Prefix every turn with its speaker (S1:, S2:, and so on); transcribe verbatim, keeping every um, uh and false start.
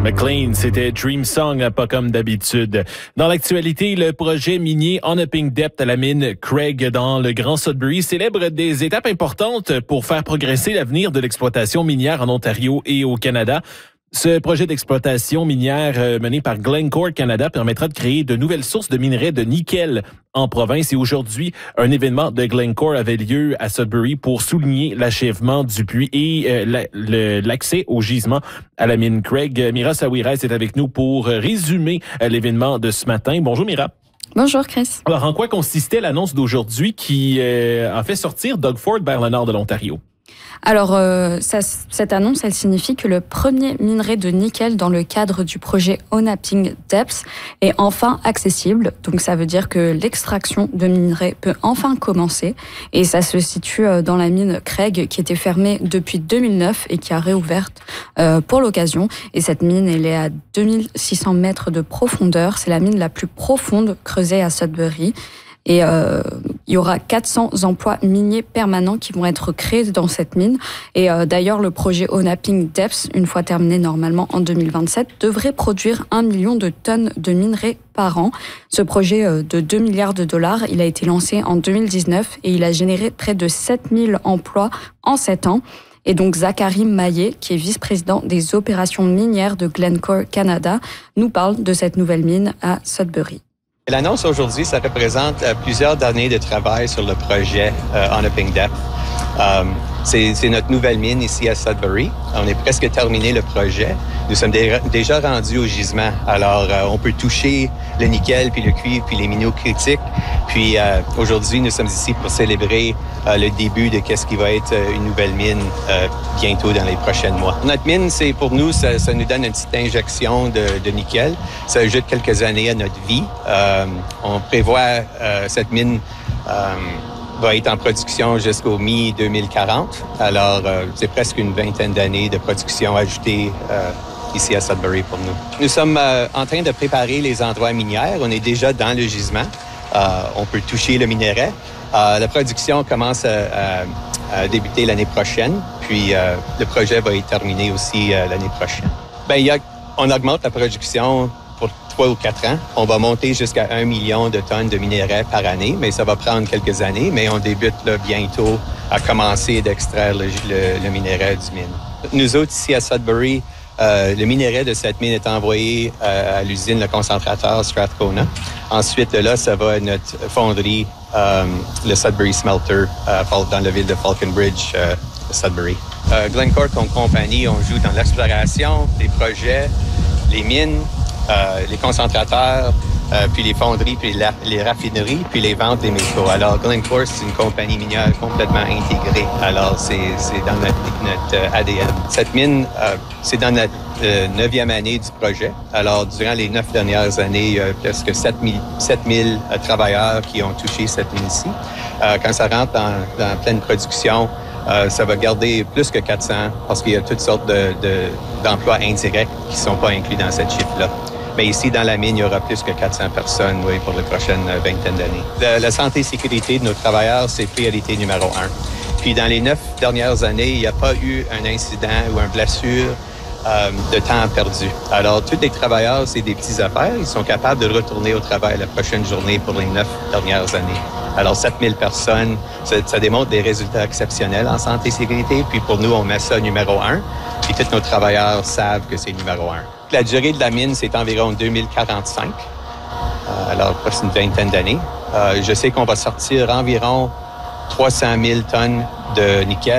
S1: McLean, c'était Dream Song, pas comme d'habitude. Dans l'actualité, le projet minier Onaping Depth à la mine Craig dans le Grand Sudbury célèbre des étapes importantes pour faire progresser l'avenir de l'exploitation minière en Ontario et au Canada. Ce projet d'exploitation minière euh, mené par Glencore Canada permettra de créer de nouvelles sources de minerais de nickel en province. Et aujourd'hui, un événement de Glencore avait lieu à Sudbury pour souligner l'achèvement du puits et euh, la, le, l'accès au gisement à la mine Craig. Mira Sawiris est avec nous pour résumer euh, l'événement de ce matin. Bonjour Mira.
S2: Bonjour Chris.
S1: Alors, en quoi consistait l'annonce d'aujourd'hui qui euh, a fait sortir Doug Ford vers le nord de l'Ontario?
S2: Alors, euh, ça, cette annonce, elle signifie que le premier minerai de nickel dans le cadre du projet Onaping Depth est enfin accessible. Donc, ça veut dire que l'extraction de minerais peut enfin commencer. Et ça se situe dans la mine Craig, qui était fermée depuis deux mille neuf et qui a réouvert euh, pour l'occasion. Et cette mine, elle est à deux mille six cents mètres de profondeur. C'est la mine la plus profonde creusée à Sudbury. Et euh, il y aura quatre cents emplois miniers permanents qui vont être créés dans cette mine. Et euh, d'ailleurs, le projet Onaping Depth, une fois terminé normalement en deux mille vingt-sept, devrait produire un million de tonnes de minerais par an. Ce projet euh, de deux milliards de dollars, il a été lancé en deux mille dix-neuf et il a généré près de sept mille emplois en sept ans. Et donc Zachary Maillet, qui est vice-président des opérations minières de Glencore Canada, nous parle de cette nouvelle mine à Sudbury.
S3: L'annonce aujourd'hui, ça représente euh, plusieurs années de travail sur le projet euh, Onaping Depth. Euh, c'est, c'est notre nouvelle mine ici à Sudbury. On est presque terminé le projet. Nous sommes dé- déjà rendus au gisement. Alors, euh, on peut toucher le nickel, puis le cuivre, puis les minéraux critiques. Puis euh, aujourd'hui, nous sommes ici pour célébrer euh, le début de qu'est-ce qui va être une nouvelle mine euh, bientôt dans les prochains mois. Notre mine, c'est pour nous, ça, ça nous donne une petite injection de, de nickel. Ça ajoute quelques années à notre vie. Euh, on prévoit euh, cette mine euh, va être en production jusqu'au mi deux mille quarante. Alors, euh, c'est presque une vingtaine d'années de production ajoutée euh, ici à Sudbury pour nous. Nous sommes euh, en train de préparer les endroits minières. On est déjà dans le gisement. Euh, on peut toucher le minerai. Euh, la production commence à, à, à débuter l'année prochaine, puis euh, le projet va être terminé aussi euh, l'année prochaine. Ben, il y a, on augmente la production pour trois ou quatre ans. On va monter jusqu'à un million de tonnes de minerais par année, mais ça va prendre quelques années, mais on débute là, bientôt à commencer d'extraire le, le, le minerai du mine. Nous autres, ici à Sudbury, Euh, le minerai de cette mine est envoyé euh, à l'usine, le concentrateur Strathcona. Ensuite, de là, ça va à notre fonderie, euh, le Sudbury Smelter, euh, dans la ville de Falconbridge, euh, Sudbury. Euh, Glencore, comme compagnie, on joue dans l'exploration, les projets, les mines, euh, les concentrateurs, euh, puis les fonderies, puis la, les raffineries, puis les ventes des métaux. Alors, Glencore, c'est une compagnie minière complètement intégrée. Alors, c'est, c'est dans notre, notre A D N. Cette mine, euh, c'est dans notre euh, neuvième année du projet. Alors, durant les neuf dernières années, il y a presque sept mille euh, travailleurs qui ont touché cette mine-ci. Euh, quand ça rentre dans, dans pleine production, euh, ça va garder plus que quatre cents parce qu'il y a toutes sortes de, de, d'emplois indirects qui ne sont pas inclus dans cette chiffre-là. Mais ici, dans la mine, il y aura plus que quatre cents personnes oui, pour les prochaines vingtaine d'années. La, la santé et sécurité de nos travailleurs, c'est priorité numéro un. Puis dans les neuf dernières années, il n'y a pas eu un incident ou une blessure euh, de temps perdu. Alors, tous les travailleurs, c'est des petites affaires. Ils sont capables de retourner au travail la prochaine journée pour les neuf dernières années. Alors, sept mille personnes, ça, ça démontre des résultats exceptionnels en santé et sécurité. Puis pour nous, on met ça numéro un. Puis tous nos travailleurs savent que c'est numéro un. La durée de la mine, c'est environ deux mille quarante-cinq. Euh, alors, presque une vingtaine d'années. Euh, je sais qu'on va sortir environ trois cent mille tonnes de nickel.